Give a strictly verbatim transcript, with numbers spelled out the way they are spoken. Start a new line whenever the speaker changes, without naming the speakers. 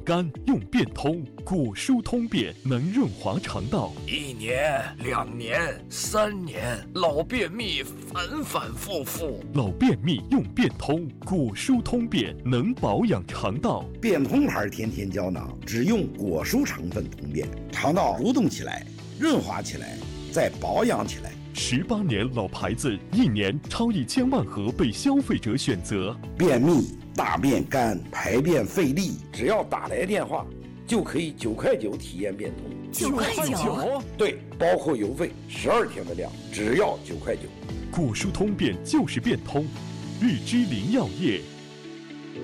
干用变通，果蔬通便能润滑肠道。
一年、两年、三年，老便秘反反复复。
老便秘用变通，果蔬通便能保养肠道。
变通牌甜甜胶囊只用果蔬成分通便，肠道蠕动起来，润滑起来，再保养起来。
十八年老牌子，一年超一千万盒被消费者选择。
便秘、大便干、排便费力，只要打来电话，就可以九块九体验变通。
九块九？
对，包括邮费，十二天的量，只要九块九。
果蔬通便就是变通，日之林药业。